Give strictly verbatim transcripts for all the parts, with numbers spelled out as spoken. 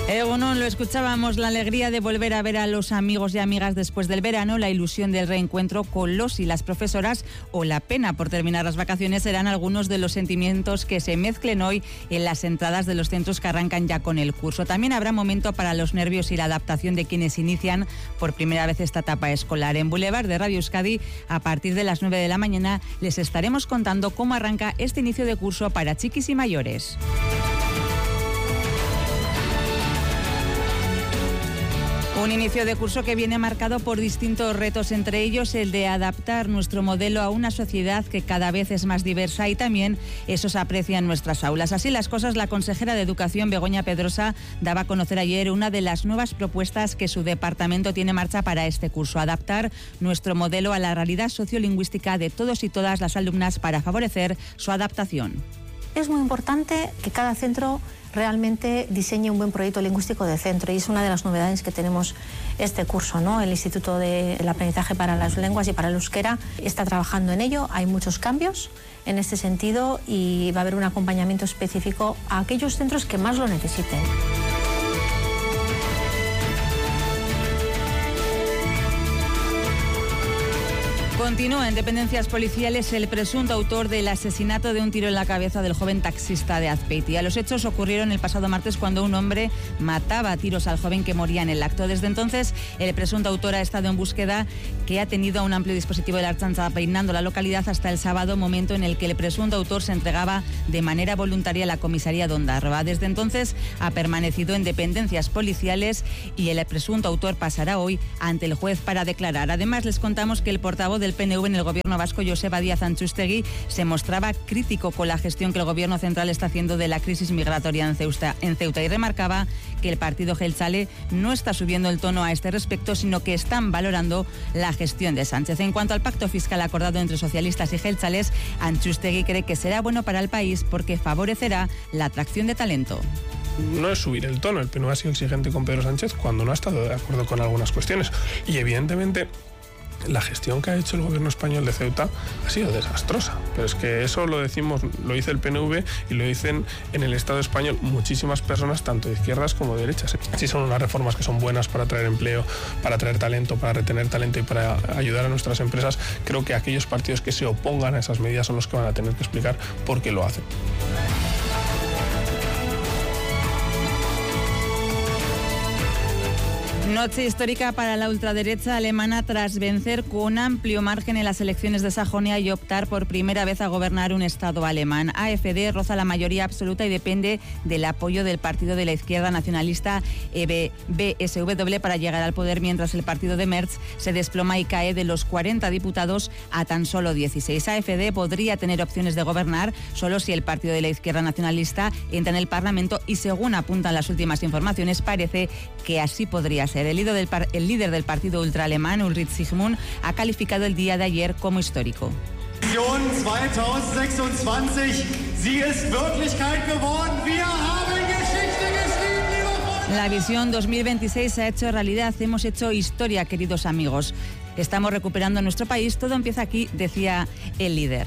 Eh, bueno, lo escuchábamos, la alegría de volver a ver a los amigos y amigas después del verano, la ilusión del reencuentro con los y las profesoras o la pena por terminar las vacaciones serán algunos de los sentimientos que se mezclen hoy en las entradas de los centros que arrancan ya con el curso. También habrá momento para los nervios y la adaptación de quienes inician por primera vez esta etapa escolar. En Boulevard de Radio Euskadi, a partir de las nueve de la mañana, les estaremos contando cómo arranca este inicio de curso para chiquis y mayores. Un inicio de curso que viene marcado por distintos retos, entre ellos el de adaptar nuestro modelo a una sociedad que cada vez es más diversa y también eso se aprecia en nuestras aulas. Así las cosas, la consejera de Educación, Begoña Pedrosa, daba a conocer ayer una de las nuevas propuestas que su departamento tiene en marcha para este curso: adaptar nuestro modelo a la realidad sociolingüística de todos y todas las alumnas para favorecer su adaptación. Es muy importante que cada centro realmente diseñe un buen proyecto lingüístico de centro, y es una de las novedades que tenemos este curso, ¿no? El Instituto del Aprendizaje para las Lenguas y para el Euskera está trabajando en ello. Hay muchos cambios en este sentido y va a haber un acompañamiento específico a aquellos centros que más lo necesiten. Continúa en dependencias policiales el presunto autor del asesinato de un tiro en la cabeza del joven taxista de Azpeitia. Los hechos ocurrieron el pasado martes cuando un hombre mataba a tiros al joven que moría en el acto. Desde entonces, el presunto autor ha estado en búsqueda, que ha tenido un amplio dispositivo de la Ertzaintza peinando la localidad hasta el sábado, momento en el que el presunto autor se entregaba de manera voluntaria a la comisaría de Ondarroa. Desde entonces ha permanecido en dependencias policiales y el presunto autor pasará hoy ante el juez para declarar. Además, les contamos que el portavoz del P N V en el gobierno vasco, Joseba Díaz Antxustegi, se mostraba crítico con la gestión que el gobierno central está haciendo de la crisis migratoria en Ceuta, en Ceuta y remarcaba que el partido Jeltzale no está subiendo el tono a este respecto, sino que están valorando la gestión de Sánchez. En cuanto al pacto fiscal acordado entre socialistas y jeltzales, Antxustegi cree que será bueno para el país porque favorecerá la atracción de talento. No es subir el tono, el P N V ha sido exigente con Pedro Sánchez cuando no ha estado de acuerdo con algunas cuestiones y evidentemente la gestión que ha hecho el gobierno español de Ceuta ha sido desastrosa, pero es que eso lo decimos, lo dice el P N V y lo dicen en el Estado español muchísimas personas, tanto de izquierdas como de derechas. Sí, son unas reformas que son buenas para atraer empleo, para atraer talento, para retener talento y para ayudar a nuestras empresas. Creo que aquellos partidos que se opongan a esas medidas son los que van a tener que explicar por qué lo hacen. Noche histórica para la ultraderecha alemana tras vencer con amplio margen en las elecciones de Sajonia y optar por primera vez a gobernar un Estado alemán. A F D roza la mayoría absoluta y depende del apoyo del partido de la izquierda nacionalista B S W para llegar al poder, mientras el partido de Merz se desploma y cae de los cuarenta diputados a tan solo dieciséis. A F D podría tener opciones de gobernar solo si el partido de la izquierda nacionalista entra en el Parlamento y, según apuntan las últimas informaciones, parece que así podría ser. El líder del, par- el líder del partido ultraalemán, Ulrich Sigmund, ha calificado el día de ayer como histórico. veinte sechsundzwanzig, sie ist Wirklichkeit geworden. Wir haben Geschichte geschrieben, liebe Freunde. La visión dos mil veintiséis se ha hecho realidad. Hemos hecho historia, queridos amigos. Estamos recuperando nuestro país. Todo empieza aquí, decía el líder.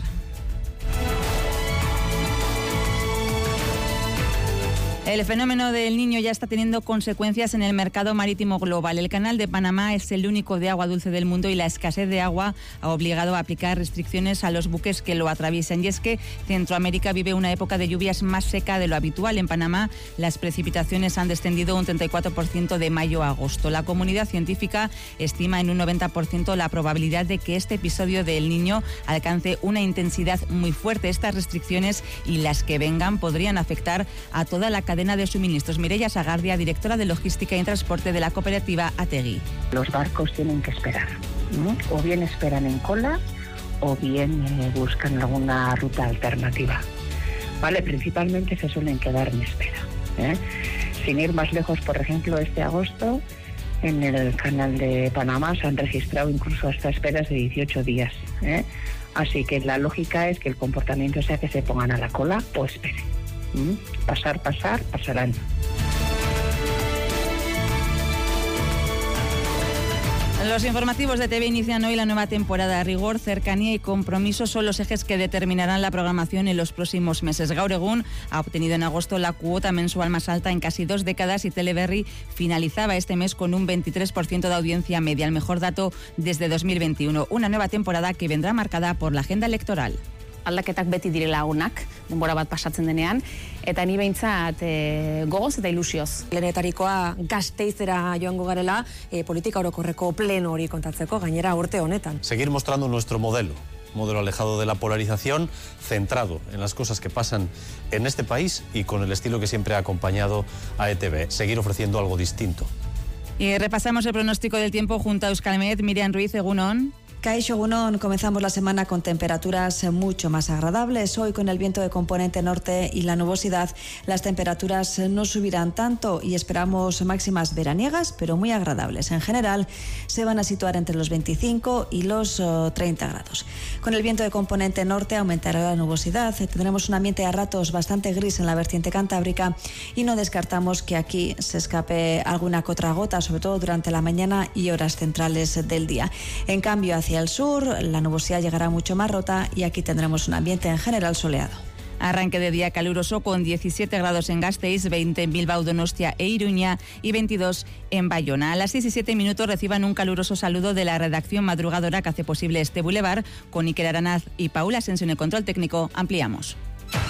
El fenómeno del Niño ya está teniendo consecuencias en el mercado marítimo global. El Canal de Panamá es el único de agua dulce del mundo y la escasez de agua ha obligado a aplicar restricciones a los buques que lo atraviesen. Y es que Centroamérica vive una época de lluvias más seca de lo habitual. En Panamá las precipitaciones han descendido un treinta y cuatro por ciento de mayo a agosto. La comunidad científica estima en un noventa por ciento la probabilidad de que este episodio del Niño alcance una intensidad muy fuerte. Estas restricciones y las que vengan podrían afectar a toda la cadena de suministros. Mireia Sagardia, directora de Logística y Transporte de la cooperativa Ategi. Los barcos tienen que esperar, ¿no? O bien esperan en cola o bien eh, buscan alguna ruta alternativa. Vale, principalmente se suelen quedar en espera, ¿eh? Sin ir más lejos, por ejemplo, este agosto en el Canal de Panamá se han registrado incluso hasta esperas de dieciocho días, ¿eh? Así que la lógica es que el comportamiento sea que se pongan a la cola o esperen. ¿Mm? Pasar, pasar, pasarán. Los informativos de T V inician hoy la nueva temporada. Rigor, cercanía y compromiso son los ejes que determinarán la programación en los próximos meses. Gaur egun ha obtenido en agosto la cuota mensual más alta en casi dos décadas y Teleberri finalizaba este mes con un veintitrés por ciento de audiencia media, el mejor dato desde dos mil veintiuno. Una nueva temporada que vendrá marcada por la agenda electoral. Aldaketak beti direla onak, denbora bat pasatzen denean, eta ni behintzat e, gogoz eta ilusioz. Lehenetarikoa Gasteizera joango garela, e, politika orokorreko pleno hori kontatzeko, gainera urte honetan. Seguir mostrando nuestro modelo, modelo alejado de la polarización, centrado en las cosas que pasan en este país y con el estilo que siempre ha acompañado a E T V. Seguir ofreciendo algo distinto. Y repasamos el pronóstico del tiempo junto a Euskalmet. Miriam Ruiz, egunon. Kaixo egunon, comenzamos la semana con temperaturas mucho más agradables. Hoy con el viento de componente norte y la nubosidad, las temperaturas no subirán tanto y esperamos máximas veraniegas, pero muy agradables. En general, se van a situar entre los veinticinco y los uh, treinta grados. Con el viento de componente norte aumentará la nubosidad. Tendremos un ambiente a ratos bastante gris en la vertiente cantábrica y no descartamos que aquí se escape alguna que otra gota, sobre todo durante la mañana y horas centrales del día. En cambio, hacia Hacia el sur, la nubosidad llegará mucho más rota y aquí tendremos un ambiente en general soleado. Arranque de día caluroso con diecisiete grados en Gasteiz, veinte en Bilbao, Donostia e Iruña y veintidós en Bayona. A las seis y siete minutos reciban un caluroso saludo de la redacción madrugadora que hace posible este bulevar con Iker Aranaz y Paula Asensio en el control técnico. Ampliamos.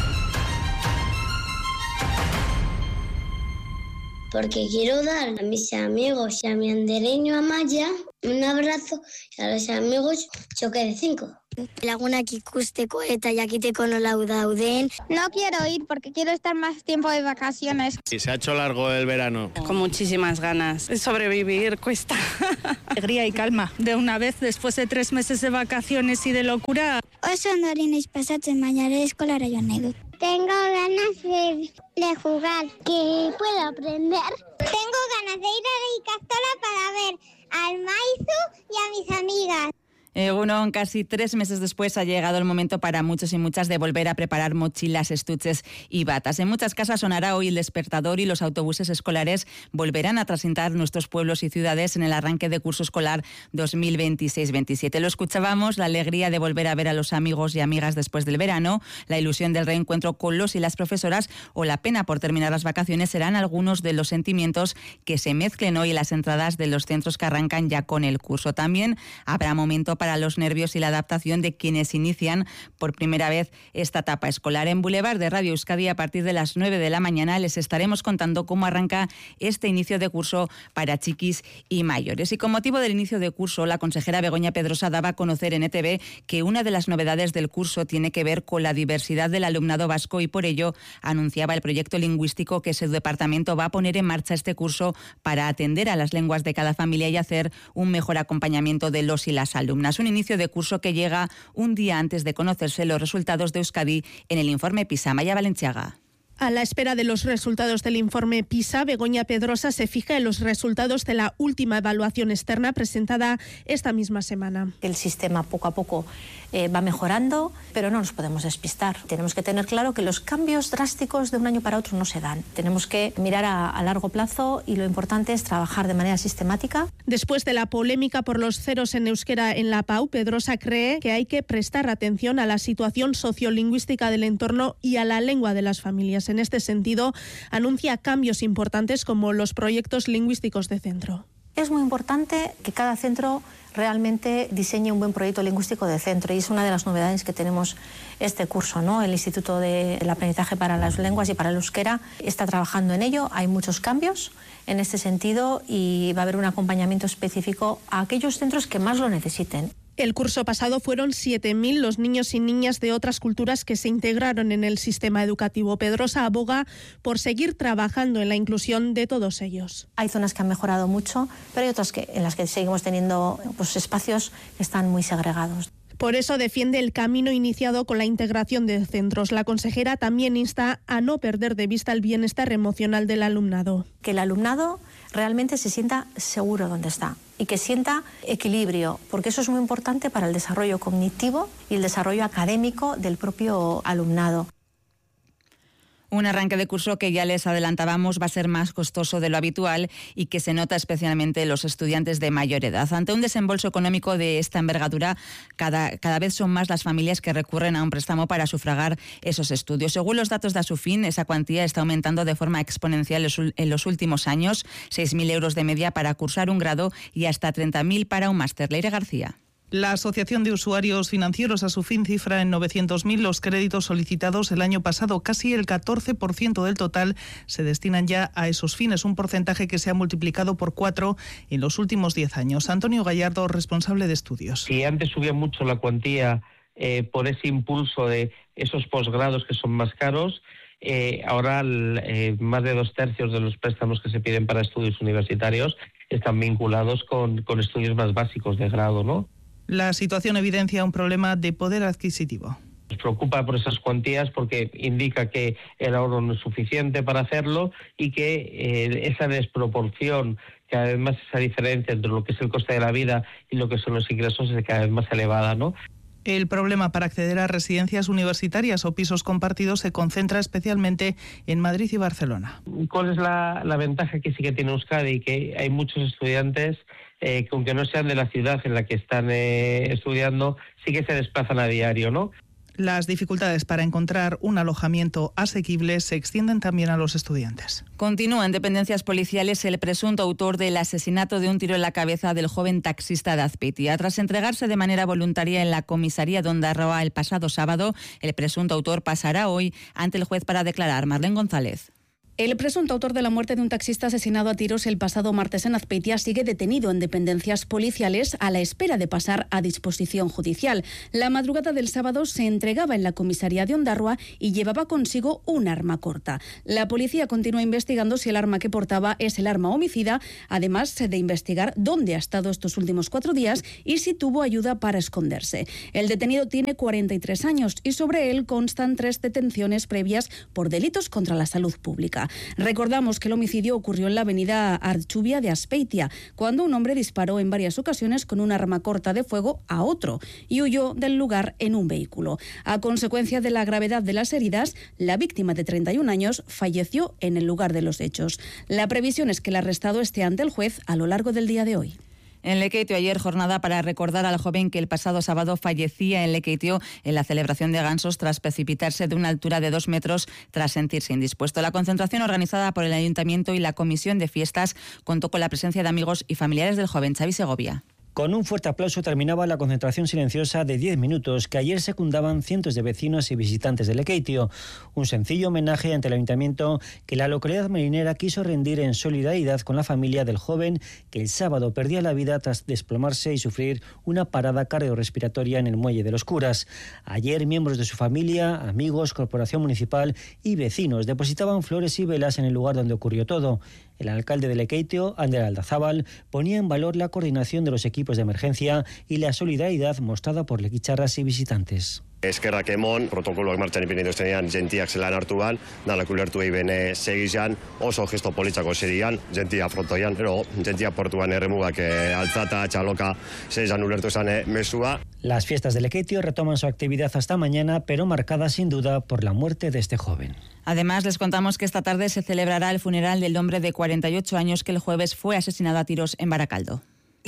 Porque quiero dar a mis amigos y a mi andereño Amaya un abrazo y a los amigos choque de cinco. Lagunak ikusteko eta jakiteko nola dauden. No quiero ir porque quiero estar más tiempo de vacaciones. Y se ha hecho largo el verano. Con muchísimas ganas. Sobrevivir cuesta. Alegría y calma. De una vez, después de tres meses de vacaciones y de locura. Oso ondoren pasatzen bainare eskolara joan nahi dut. Tengo ganas de, de jugar, que puedo aprender. Tengo ganas de ir a la Icastola para ver al Maizu y a mis amigas. Egunon, casi tres meses después ha llegado el momento para muchos y muchas de volver a preparar mochilas, estuches y batas. En muchas casas sonará hoy el despertador y los autobuses escolares volverán a transitar nuestros pueblos y ciudades en el arranque de curso escolar dos mil veintiséis veintisiete. Lo escuchábamos, la alegría de volver a ver a los amigos y amigas después del verano, la ilusión del reencuentro con los y las profesoras o la pena por terminar las vacaciones serán algunos de los sentimientos que se mezclen hoy en las entradas de los centros que arrancan ya con el curso. También habrá momento para para los nervios y la adaptación de quienes inician por primera vez esta etapa escolar. En Boulevard de Radio Euskadi, a partir de las nueve de la mañana, les estaremos contando cómo arranca este inicio de curso para chiquis y mayores. Y con motivo del inicio de curso, la consejera Begoña Pedrosa daba a conocer en E T V que una de las novedades del curso tiene que ver con la diversidad del alumnado vasco y por ello anunciaba el proyecto lingüístico que su departamento va a poner en marcha este curso para atender a las lenguas de cada familia y hacer un mejor acompañamiento de los y las alumnas. Un inicio de curso que llega un día antes de conocerse los resultados de Euskadi en el informe PISA. Maya Valenciaga. A la espera de los resultados del informe PISA, Begoña Pedrosa se fija en los resultados de la última evaluación externa presentada esta misma semana. El sistema poco a poco eh, va mejorando, pero no nos podemos despistar. Tenemos que tener claro que los cambios drásticos de un año para otro no se dan. Tenemos que mirar a, a largo plazo y lo importante es trabajar de manera sistemática. Después de la polémica por los ceros en euskera en la PAU, Pedrosa cree que hay que prestar atención a la situación sociolingüística del entorno y a la lengua de las familias. En este sentido, anuncia cambios importantes como los proyectos lingüísticos de centro. Es muy importante que cada centro realmente diseñe un buen proyecto lingüístico de centro y es una de las novedades que tenemos este curso, ¿no? El Instituto del Aprendizaje para las Lenguas y para el Euskera está trabajando en ello. Hay muchos cambios en este sentido y va a haber un acompañamiento específico a aquellos centros que más lo necesiten. El curso pasado fueron siete mil los niños y niñas de otras culturas que se integraron en el sistema educativo. Pedrosa aboga por seguir trabajando en la inclusión de todos ellos. Hay zonas que han mejorado mucho, pero hay otras que, en las que seguimos teniendo pues, espacios que están muy segregados. Por eso defiende el camino iniciado con la integración de centros. La consejera también insta a no perder de vista el bienestar emocional del alumnado. Que el alumnado realmente se sienta seguro donde está y que sienta equilibrio, porque eso es muy importante para el desarrollo cognitivo y el desarrollo académico del propio alumnado. Un arranque de curso que ya les adelantábamos va a ser más costoso de lo habitual y que se nota especialmente en los estudiantes de mayor edad. Ante un desembolso económico de esta envergadura, cada, cada vez son más las familias que recurren a un préstamo para sufragar esos estudios. Según los datos de Asufin, esa cuantía está aumentando de forma exponencial en los últimos años, seis mil euros de media para cursar un grado y hasta treinta mil para un máster. Leire García. La Asociación de Usuarios Financieros Asufin cifra en novecientos mil los créditos solicitados el año pasado. Casi el catorce por ciento del total se destinan ya a esos fines, un porcentaje que se ha multiplicado por cuatro en los últimos diez años. Antonio Gallardo, responsable de estudios. Si antes subía mucho la cuantía eh, por ese impulso de esos posgrados que son más caros, eh, ahora el, eh, más de dos tercios de los préstamos que se piden para estudios universitarios están vinculados con, con estudios más básicos de grado, ¿no? La situación evidencia un problema de poder adquisitivo. Nos preocupa por esas cuantías porque indica que el ahorro no es suficiente para hacerlo y que eh, esa desproporción, que además esa diferencia entre lo que es el coste de la vida y lo que son los ingresos es cada vez más elevada, ¿no? El problema para acceder a residencias universitarias o pisos compartidos se concentra especialmente en Madrid y Barcelona. ¿Cuál es la, la ventaja que sí que tiene Euskadi? Que hay muchos estudiantes eh, que aunque no sean de la ciudad en la que están eh, estudiando, sí que se desplazan a diario, ¿no? Las dificultades para encontrar un alojamiento asequible se extienden también a los estudiantes. Continúa en dependencias policiales el presunto autor del asesinato de un tiro en la cabeza del joven taxista de Azpeitia. Tras entregarse de manera voluntaria en la comisaría de Ondarroa el pasado sábado, el presunto autor pasará hoy ante el juez para declarar. Marlene González. El presunto autor de la muerte de un taxista asesinado a tiros el pasado martes en Azpeitia sigue detenido en dependencias policiales a la espera de pasar a disposición judicial. La madrugada del sábado se entregaba en la comisaría de Ondarroa y llevaba consigo un arma corta. La policía continúa investigando si el arma que portaba es el arma homicida, además de investigar dónde ha estado estos últimos cuatro días y si tuvo ayuda para esconderse. El detenido tiene cuarenta y tres años y sobre él constan tres detenciones previas por delitos contra la salud pública. Recordamos que el homicidio ocurrió en la avenida Archubia de Azpeitia, cuando un hombre disparó en varias ocasiones con un arma corta de fuego a otro y huyó del lugar en un vehículo. A consecuencia de la gravedad de las heridas, la víctima de treinta y un años falleció en el lugar de los hechos. La previsión es que el arrestado esté ante el juez a lo largo del día de hoy. En Lekeitio ayer jornada para recordar al joven que el pasado sábado fallecía en Lekeitio en la celebración de gansos tras precipitarse de una altura de dos metros tras sentirse indispuesto. La concentración organizada por el Ayuntamiento y la Comisión de Fiestas contó con la presencia de amigos y familiares del joven. Xavi Segovia. Con un fuerte aplauso terminaba la concentración silenciosa de diez minutos que ayer secundaban cientos de vecinos y visitantes de Lekeitio. Un sencillo homenaje ante el ayuntamiento que la localidad marinera quiso rendir en solidaridad con la familia del joven que el sábado perdía la vida tras desplomarse y sufrir una parada cardiorrespiratoria en el muelle de los Curas. Ayer miembros de su familia, amigos, corporación municipal y vecinos depositaban flores y velas en el lugar donde ocurrió todo. El alcalde de Lekeitio, Ander Aldazábal, ponía en valor la coordinación de los equipos de emergencia y la solidaridad mostrada por lequitxarras y visitantes. Eskerrak emon, protokoloak martxan ipini duztenean, gentiak zelan hartuan, dalak ulertu egin segizan, oso gesto politzako zerian, gentia frontoian, pero gentia portuan erremugak altzata, txaloka, zeizan ulertu esan mesua. Las fiestas de Lekeitio retoman su actividad hasta mañana, pero marcada sin duda por la muerte de este joven. Además, les contamos que esta tarde se celebrará el funeral del hombre de cuarenta y ocho años que el jueves fue asesinado a tiros en Baracaldo.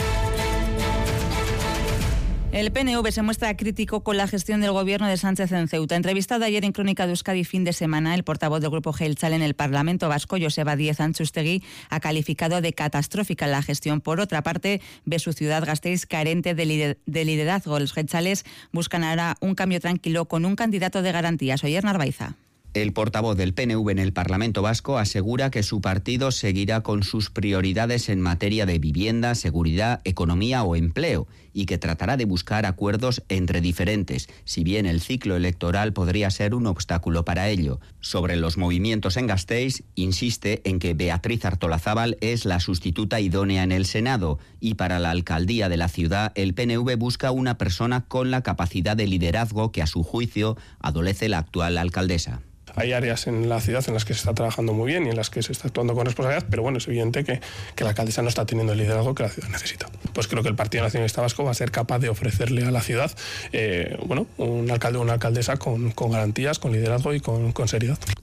El P N V se muestra crítico con la gestión del gobierno de Sánchez en Ceuta. Entrevistado ayer en Crónica de Euskadi fin de semana, el portavoz del Grupo Jeltzale en el Parlamento Vasco, Joseba Díez Antxustegui, ha calificado de catastrófica la gestión. Por otra parte, ve su ciudad Gasteiz carente de, lider- de liderazgo. Los jeltzales buscan ahora un cambio tranquilo con un candidato de garantías. Oyer Narvaiza. El portavoz del P N V en el Parlamento Vasco asegura que su partido seguirá con sus prioridades en materia de vivienda, seguridad, economía o empleo y que tratará de buscar acuerdos entre diferentes, si bien el ciclo electoral podría ser un obstáculo para ello. Sobre los movimientos en Gasteiz, insiste en que Beatriz Artolazábal es la sustituta idónea en el Senado y para la alcaldía de la ciudad el P N V busca una persona con la capacidad de liderazgo que a su juicio adolece la actual alcaldesa. Hay áreas en la ciudad en las que se está trabajando muy bien y en las que se está actuando con responsabilidad, pero bueno, es evidente que, que la alcaldesa no está teniendo el liderazgo que la ciudad necesita. Pues creo que el Partido Nacionalista Vasco va a ser capaz de ofrecerle a la ciudad eh, bueno, un alcalde o una alcaldesa con, con garantías, con liderazgo y con, con seriedad.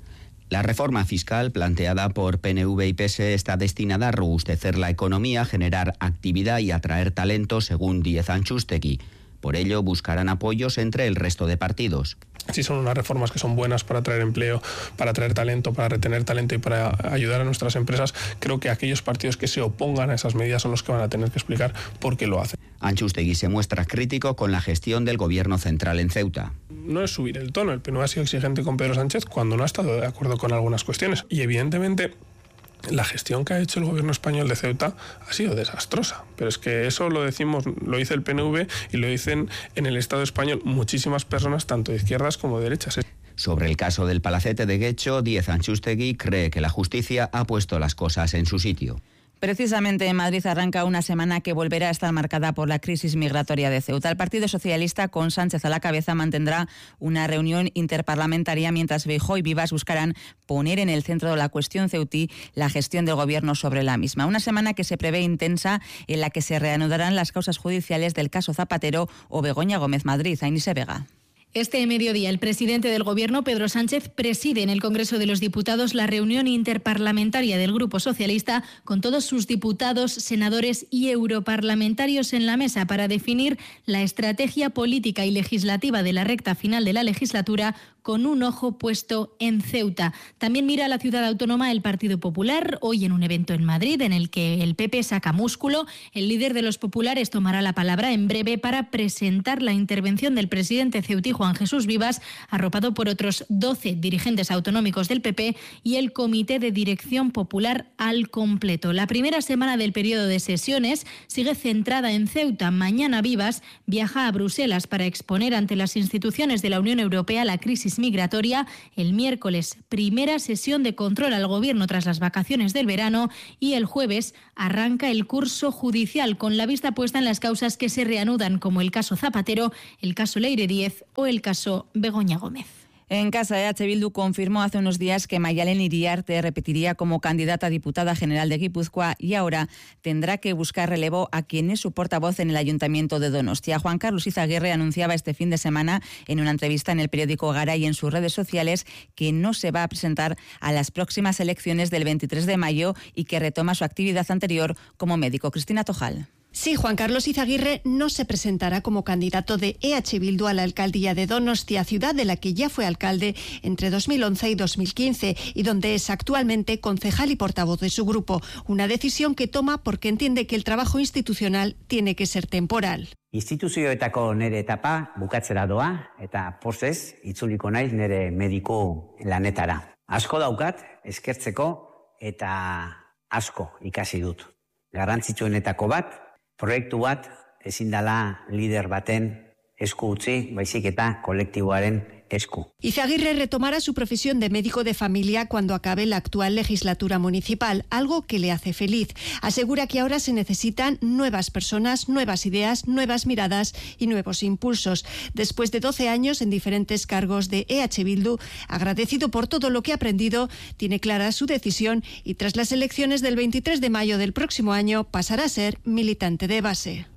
La reforma fiscal planteada por P N V y P S E está destinada a robustecer la economía, generar actividad y atraer talento, según Díez Antxustegi. Por ello, buscarán apoyos entre el resto de partidos. Sí, son unas reformas que son buenas para atraer empleo, para atraer talento, para retener talento y para ayudar a nuestras empresas. Creo que aquellos partidos que se opongan a esas medidas son los que van a tener que explicar por qué lo hacen. Antxustegi se muestra crítico con la gestión del gobierno central en Ceuta. No es subir el tono, el P N V ha sido exigente con Pedro Sánchez cuando no ha estado de acuerdo con algunas cuestiones. Y evidentemente la gestión que ha hecho el gobierno español de Ceuta ha sido desastrosa, pero es que eso lo decimos, lo dice el P N V y lo dicen en el Estado español muchísimas personas, tanto de izquierdas como de derechas. Sobre el caso del palacete de Guecho, Díez Antxustegi cree que la justicia ha puesto las cosas en su sitio. Precisamente en Madrid arranca una semana que volverá a estar marcada por la crisis migratoria de Ceuta. El Partido Socialista, con Sánchez a la cabeza, mantendrá una reunión interparlamentaria mientras Feijóo y Vivas buscarán poner en el centro de la cuestión ceutí la gestión del gobierno sobre la misma. Una semana que se prevé intensa, en la que se reanudarán las causas judiciales del caso Zapatero o Begoña Gómez Madrid. Ainise Vega. Este mediodía, el presidente del Gobierno, Pedro Sánchez, preside en el Congreso de los Diputados la reunión interparlamentaria del Grupo Socialista con todos sus diputados, senadores y europarlamentarios en la mesa para definir la estrategia política y legislativa de la recta final de la legislatura, con un ojo puesto en Ceuta. También mira a la ciudad autónoma el Partido Popular, hoy en un evento en Madrid en el que el P P saca músculo. El líder de los populares tomará la palabra en breve para presentar la intervención del presidente ceutí, Juan Jesús Vivas, arropado por otros doce dirigentes autonómicos del P P y el Comité de Dirección Popular al completo. La primera semana del periodo de sesiones sigue centrada en Ceuta. Mañana Vivas viaja a Bruselas para exponer ante las instituciones de la Unión Europea la crisis migratoria. El miércoles, primera sesión de control al gobierno tras las vacaciones del verano, y el jueves arranca el curso judicial con la vista puesta en las causas que se reanudan, como el caso Zapatero, el caso Leire Díez o el caso Begoña Gómez. En casa, E H Bildu confirmó hace unos días que Mayalen Iriarte repetiría como candidata a diputada general de Guipúzcoa y ahora tendrá que buscar relevo a quien es su portavoz en el Ayuntamiento de Donostia. Juan Carlos Izaguirre anunciaba este fin de semana en una entrevista en el periódico Gara y en sus redes sociales que no se va a presentar a las próximas elecciones del veintitrés de mayo y que retoma su actividad anterior como médico. Cristina Tojal. Sí, Juan Carlos Izaguirre no se presentará como candidato de E H Bildu a la alcaldía de Donostia, ciudad de la que ya fue alcalde entre dos mil once y dos mil quince y donde es actualmente concejal y portavoz de su grupo. Una decisión que toma porque entiende que el trabajo institucional tiene que ser temporal. Instituzioetako nere etapa bukatzera doa eta pozez itzuliko naiz nere mediku lanetara. Asko daukat eskertzeko eta asko ikasi dut. Garrantzitsuenetako bat, proiektu bat ezin dela lider baten esku utzi, baizik eta kolektiboaren esku. Izaguirre retomará su profesión de médico de familia cuando acabe la actual legislatura municipal, algo que le hace feliz. Asegura que ahora se necesitan nuevas personas, nuevas ideas, nuevas miradas y nuevos impulsos. Después de doce años en diferentes cargos de E H Bildu, agradecido por todo lo que ha aprendido, tiene clara su decisión y tras las elecciones del veintitrés de mayo del próximo año pasará a ser militante de base.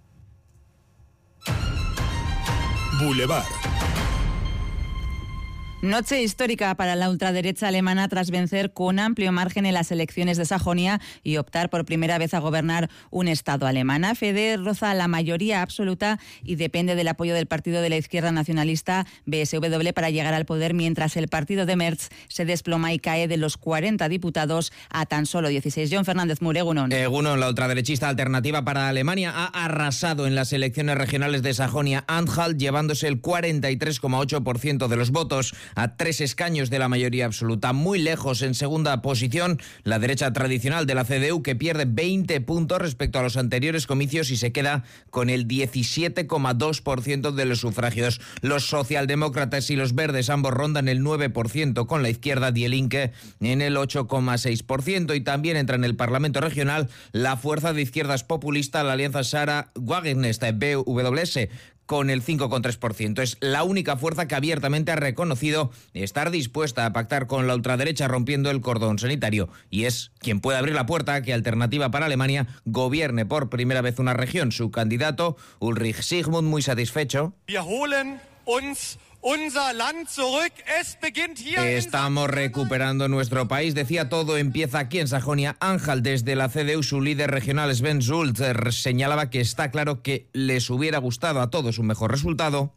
Boulevard. Noche histórica para la ultraderecha alemana tras vencer con amplio margen en las elecciones de Sajonia y optar por primera vez a gobernar un Estado alemán. A F D roza la mayoría absoluta y depende del apoyo del partido de la izquierda nacionalista B S W para llegar al poder, mientras el partido de Merz se desploma y cae de los cuarenta diputados a tan solo dieciséis. John Fernández Mur, Egunon. Egunon, la ultraderechista alternativa para Alemania ha arrasado en las elecciones regionales de Sajonia-Anhalt, llevándose el cuarenta y tres coma ocho por ciento de los votos, a tres escaños de la mayoría absoluta. Muy lejos, en segunda posición, la derecha tradicional de la C D U, que pierde veinte puntos respecto a los anteriores comicios y se queda con el diecisiete coma dos por ciento de los sufragios. Los socialdemócratas y los verdes ambos rondan el nueve por ciento, con la izquierda Die Linke en el ocho coma seis por ciento. Y también entra en el Parlamento regional la fuerza de izquierdas populista, la alianza Sarah Wagenknecht B W S, con el cinco coma tres por ciento. Es la única fuerza que abiertamente ha reconocido estar dispuesta a pactar con la ultraderecha, rompiendo el cordón sanitario, y es quien puede abrir la puerta a que Alternativa para Alemania gobierne por primera vez una región. Su candidato, Ulrich Sigmund, muy satisfecho. Wir holen uns Estamos recuperando nuestro país, decía, todo empieza aquí en Sajonia-Anhalt. Desde la C D U, su líder regional Sven Sulzer señalaba que está claro que les hubiera gustado a todos un mejor resultado.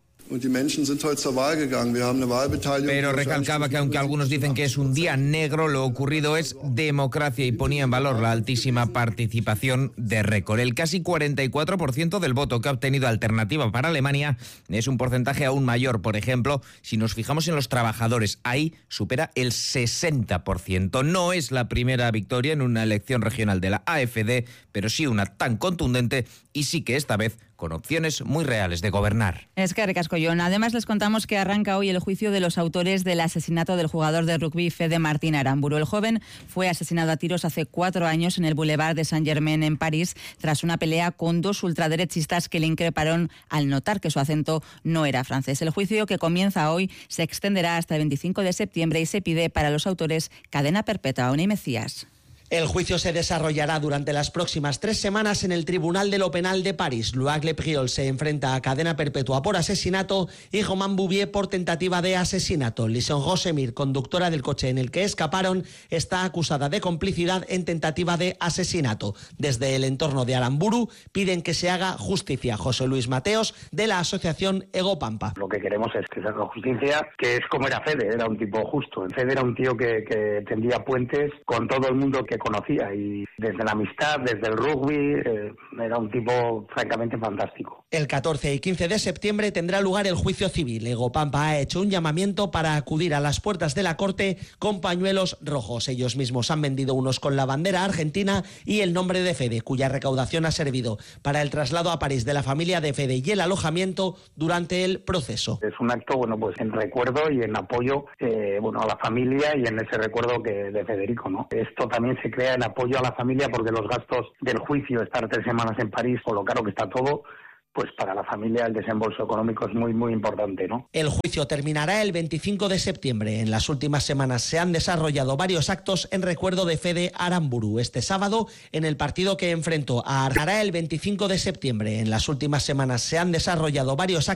Pero recalcaba que aunque algunos dicen que es un día negro, lo ocurrido es democracia y ponía en valor la altísima participación de récord. El casi cuarenta y cuatro por ciento del voto que ha obtenido Alternativa para Alemania es un porcentaje aún mayor. Por ejemplo, si nos fijamos en los trabajadores, ahí supera el sesenta por ciento. No es la primera victoria en una elección regional de la A F D, pero sí una tan contundente y sí que esta vez con opciones muy reales de gobernar. Es que Recascollón. Además, les contamos que arranca hoy el juicio de los autores del asesinato del jugador de rugby Fede Martín Aramburu. El joven fue asesinado a tiros hace cuatro años en el Boulevard de Saint-Germain en París tras una pelea con dos ultraderechistas que le increparon al notar que su acento no era francés. El juicio, que comienza hoy, se extenderá hasta el veinticinco de septiembre y se pide para los autores cadena perpetua. Unai Mecías. El juicio se desarrollará durante las próximas tres semanas en el Tribunal de lo Penal de París. Loic Le Priol se enfrenta a cadena perpetua por asesinato y Romain Bouvier por tentativa de asesinato. Lison Rosemir, conductora del coche en el que escaparon, está acusada de complicidad en tentativa de asesinato. Desde el entorno de Aramburu piden que se haga justicia. José Luis Mateos, de la asociación Ego Pampa. Lo que queremos es que se haga justicia, que es como era Fede, era un tipo justo. Fede era un tío que, que tendía puentes con todo el mundo que conocía, y desde la amistad, desde el rugby, eh, era un tipo francamente fantástico. El catorce y quince de septiembre tendrá lugar el juicio civil. Ego Pampa ha hecho un llamamiento para acudir a las puertas de la corte con pañuelos rojos. Ellos mismos han vendido unos con la bandera argentina y el nombre de Fede, cuya recaudación ha servido para el traslado a París de la familia de Fede y el alojamiento durante el proceso. Es un acto, bueno, pues en recuerdo y en apoyo, eh, bueno, a la familia y en ese recuerdo que de Federico, ¿no? Esto también se crea en apoyo a la familia porque los gastos del juicio, estar tres semanas en París, por lo caro que está todo, pues para la familia el desembolso económico es muy, muy importante, ¿no? El juicio terminará el veinticinco de septiembre. En las últimas semanas se han desarrollado varios actos en recuerdo de Fede Aramburu. Este sábado, en el partido que enfrentó a Argentina, el veinticinco de septiembre. En las últimas semanas se han desarrollado varios actos